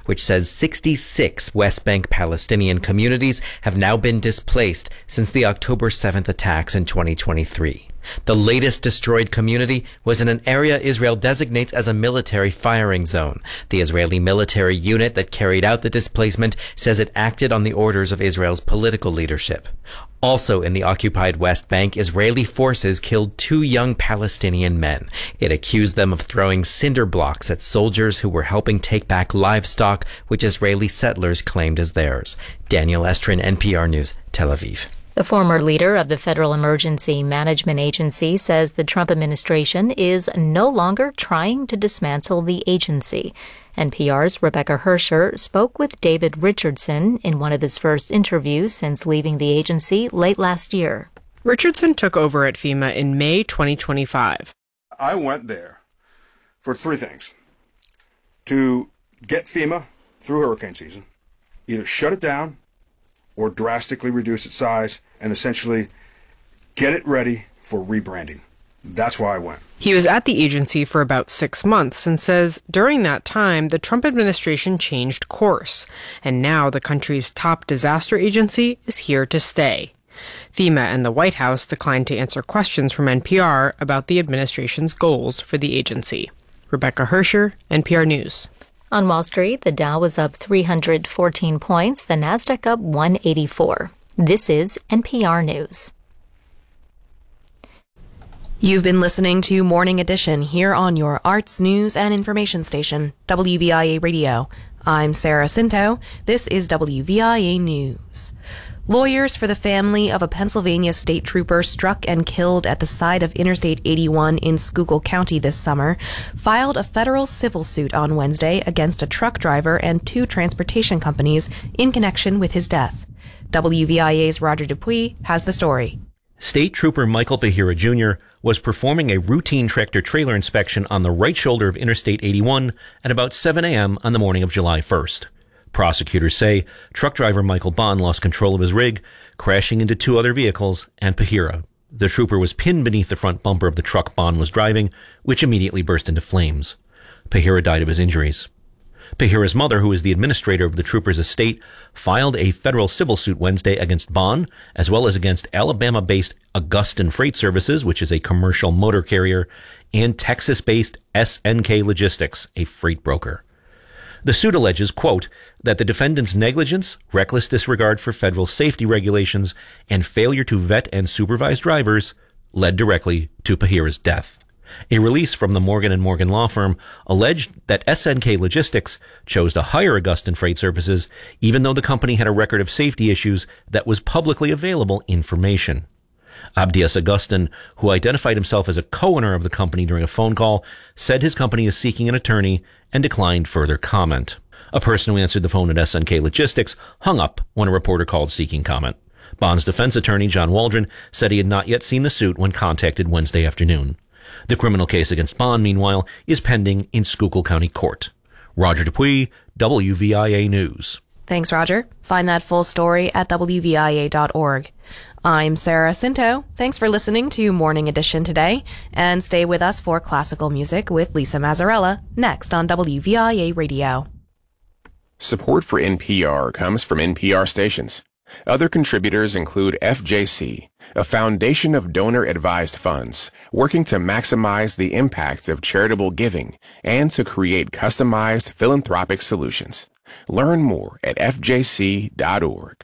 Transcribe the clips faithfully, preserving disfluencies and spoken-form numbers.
which says sixty-six West Bank Palestinian communities have now been displaced since the October seventh attacks in twenty twenty-three. The latest destroyed community was in an area Israel designates as a military firing zone. The Israeli military unit that carried out the displacement says it acted on the orders of Israel's political leadership. Also in the occupied West Bank, Israeli forces killed two young Palestinian men. It accused them of throwing cinder blocks at soldiers who were helping take back livestock, which Israeli settlers claimed as theirs. Daniel Estrin, N P R News, Tel Aviv. The former leader of the Federal Emergency Management Agency says the Trump administration is no longer trying to dismantle the agency. N P R's Rebecca Hersher spoke with David Richardson in one of his first interviews since leaving the agency late last year. Richardson took over at FEMA in May twenty twenty-five. I went there for three things. To get FEMA through hurricane season, either shut it down or drastically reduce its size and essentially get it ready for rebranding. That's why I went. He was at the agency for about six months and says during that time, the Trump administration changed course, and now the country's top disaster agency is here to stay. FEMA and the White House declined to answer questions from N P R about the administration's goals for the agency. Rebecca Hersher, N P R News. On Wall Street, the Dow was up three hundred fourteen points, the Nasdaq up one eighty-four. This is N P R News. You've been listening to Morning Edition here on your arts, news, and information station, W V I A Radio. I'm Sarah Cinto. This is W V I A News. Lawyers for the family of a Pennsylvania state trooper struck and killed at the side of Interstate eighty-one in Schuylkill County this summer filed a federal civil suit on Wednesday against a truck driver and two transportation companies in connection with his death. W V I A's Roger Dupuis has the story. State Trooper Michael Bahira Junior was performing a routine tractor-trailer inspection on the right shoulder of Interstate eighty-one at about seven a.m. on the morning of July first. Prosecutors say truck driver Michael Bond lost control of his rig, crashing into two other vehicles and Bahira. The trooper was pinned beneath the front bumper of the truck Bond was driving, which immediately burst into flames. Bahira died of his injuries. Bahira's mother, who is the administrator of the trooper's estate, filed a federal civil suit Wednesday against Bond, as well as against Alabama-based Augustin Freight Services, which is a commercial motor carrier, and Texas-based S N K Logistics, a freight broker. The suit alleges, quote, that the defendant's negligence, reckless disregard for federal safety regulations, and failure to vet and supervise drivers led directly to Bahira's death. A release from the Morgan and Morgan law firm alleged that S N K Logistics chose to hire Augustin Freight Services even though the company had a record of safety issues that was publicly available information. Abdias Augustin, who identified himself as a co-owner of the company during a phone call, said his company is seeking an attorney and declined further comment. A person who answered the phone at S N K Logistics hung up when a reporter called seeking comment. Bond's defense attorney, John Waldron, said he had not yet seen the suit when contacted Wednesday afternoon. The criminal case against Bond, meanwhile, is pending in Schuylkill County Court. Roger Dupuis, W V I A News. Thanks, Roger. Find that full story at W V I A dot org. I'm Sarah Cinto. Thanks for listening to Morning Edition today, and stay with us for classical music with Lisa Mazzarella next on W V I A Radio. Support for N P R comes from N P R stations. Other contributors include F J C, a foundation of donor-advised funds working to maximize the impact of charitable giving and to create customized philanthropic solutions. Learn more at F J C dot org.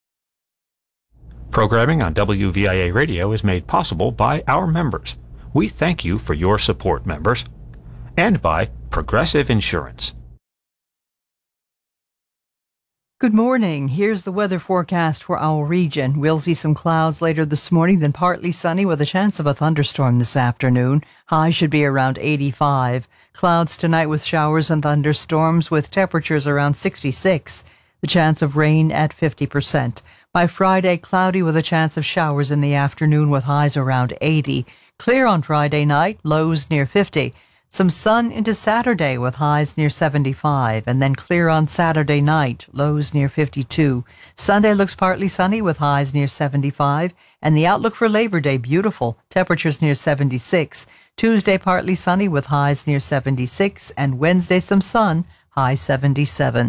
Programming on W V I A Radio is made possible by our members. We thank you for your support, members. And by Progressive Insurance. Good morning. Here's the weather forecast for our region. We'll see some clouds later this morning, then partly sunny with a chance of a thunderstorm this afternoon. High should be around eighty-five. Clouds tonight with showers and thunderstorms with temperatures around sixty-six. The chance of rain at fifty percent. By Friday, cloudy with a chance of showers in the afternoon with highs around eighty. Clear on Friday night, lows near fifty. Some sun into Saturday with highs near seventy-five, and then clear on Saturday night, lows near fifty-two. Sunday looks partly sunny with highs near seventy-five, and the outlook for Labor Day beautiful, temperatures near seventy-six. Tuesday partly sunny with highs near seventy-six, and Wednesday some sun, high seventy-seven.